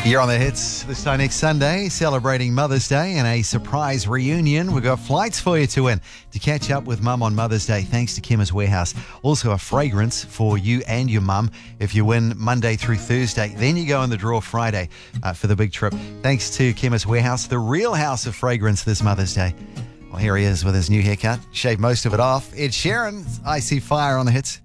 You're on the hits this time next Sunday, celebrating Mother's Day and a surprise reunion. We've got flights for you to win to catch up with Mum on Mother's Day, thanks to Chemist Warehouse. Also a fragrance for you and your mum if you win Monday through Thursday. Then you go in the draw Friday for the big trip. Thanks to Chemist Warehouse, the real house of fragrance this Mother's Day. Well, here he is with his new haircut. Shaved most of it off. Ed Sheeran, I See Fire on the hits.